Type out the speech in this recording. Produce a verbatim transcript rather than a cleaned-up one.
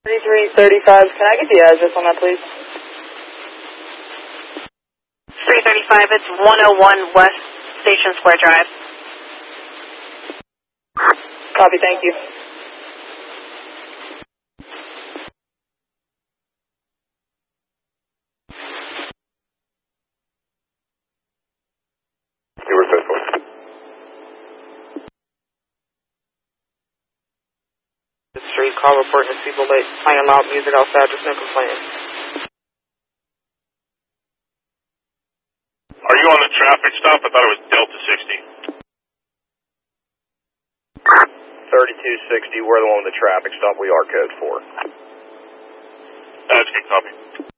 thirty-three thirty-five, can I get the address on that, please? three thirty-five, it's one oh one West Station Square Drive. Copy, thank you. The street call reporting to people late playing loud music outside, just no complaining. Are you on the traffic stop? I thought it was Delta sixty. thirty-two sixty, we're the one with the traffic stop. We are code four. That's good, copy.